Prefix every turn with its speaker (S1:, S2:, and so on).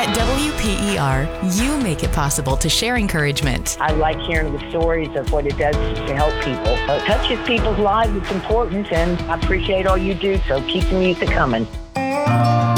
S1: At WPER, you make it possible to share encouragement.
S2: I like hearing the stories of what it does to help people. It touches people's lives. It's important, and I appreciate all you do, so keep the music coming.